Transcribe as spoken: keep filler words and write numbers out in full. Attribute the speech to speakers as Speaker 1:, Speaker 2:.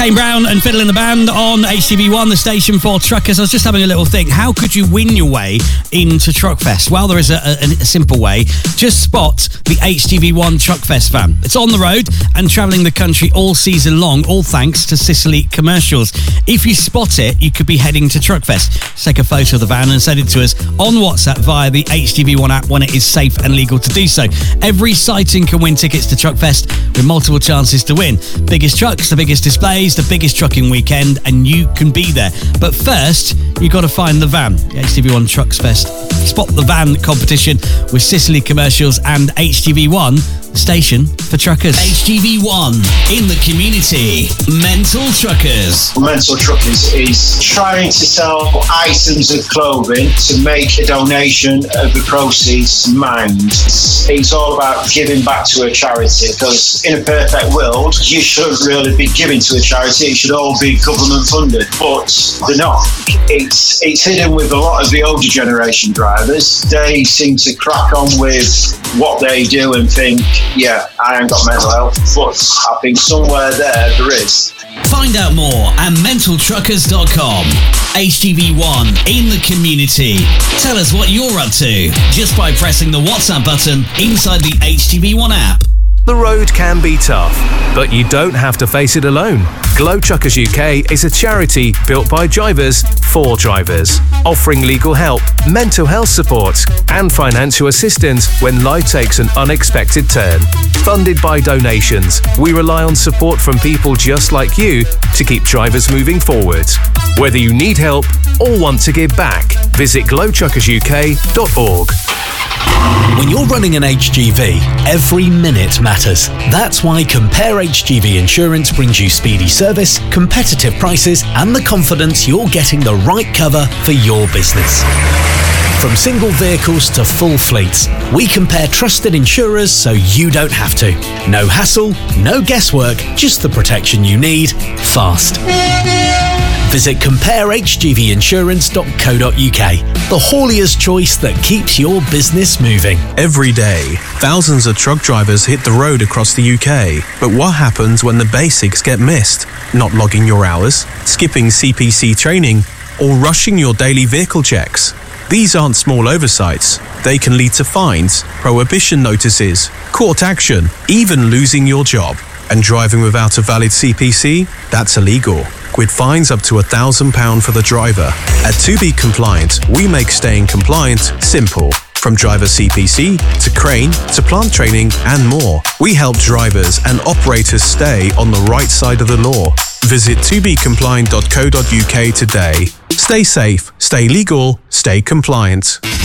Speaker 1: Kane Brown and Fiddle in the Band on H T V one, the station for truckers. I was just having a little think. How could you win your way into Truckfest? Well, there is a, a, a simple way. Just spot the H T V one Truckfest van. It's on the road and travelling the country all season long, all thanks to Sicily Commercials. If you spot it, you could be heading to Truckfest. Just take a photo of the van and send it to us on WhatsApp via the H T V one app when it is safe and legal to do so. Every sighting can win tickets to Truckfest with multiple chances to win. Biggest trucks, the biggest displays, the biggest trucking weekend, and you can be there. But first, you've got to find the van. The H T V one Truckfest Spot the Van competition with Sicily Commercials and H T V one, the station for truckers. H T V one, in the community. Mental Truckers.
Speaker 2: Mental Truckers is trying to sell items of clothing to make a donation of the proceeds to Mind. It's all about giving back to a charity, because in a perfect world, you shouldn't really be giving to a charity. It should all be government funded, but they're not. It's, it's hidden with a lot of the older generation drivers. They seem to crack on with what they do and think, yeah, I ain't got mental health, but I think somewhere there, there is.
Speaker 1: Find out more at mental truckers dot com. H T V one, in the community. Tell us what you're up to just by pressing the WhatsApp button inside the H T V one app.
Speaker 3: The road can be tough, but you don't have to face it alone. Glow Truckers U K is a charity built by drivers for drivers, offering legal help, mental health support, and financial assistance when life takes an unexpected turn. Funded by donations, we rely on support from people just like you to keep drivers moving forward. Whether you need help or want to give back, visit glow truckers U K dot org.
Speaker 4: When you're running an H G V, every minute matters. That's why Compare H G V Insurance brings you speedy service, competitive prices, and the confidence you're getting the right cover for your business. From single vehicles to full fleets, we compare trusted insurers so you don't have to. No hassle, no guesswork, just the protection you need, fast. Visit compare h g v insurance dot co dot u k, the haulier's choice that keeps your business moving.
Speaker 5: Every day, thousands of truck drivers hit the road across the U K. But what happens when the basics get missed? Not logging your hours, skipping C P C training, or rushing your daily vehicle checks? These aren't small oversights. They can lead to fines, prohibition notices, court action, even losing your job. And driving without a valid C P C? That's illegal, with fines up to one thousand pounds for the driver. At To Be Compliant, we make staying compliant simple. From driver C P C, to crane, to plant training, and more. We help drivers and operators stay on the right side of the law. Visit to be compliant dot co dot u k today. Stay safe, stay legal, stay compliant.